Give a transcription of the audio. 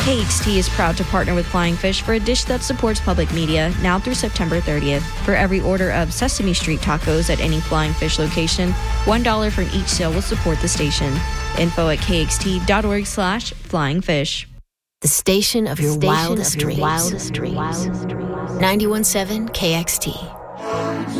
KXT is proud to partner with Flying Fish for a dish that supports public media now through September 30th. For every order of Sesame Street tacos at any Flying Fish location, $1 from each sale will support the station. Info at kxt.org/flyingfish. The station of your wildest dreams. 91.7 KXT.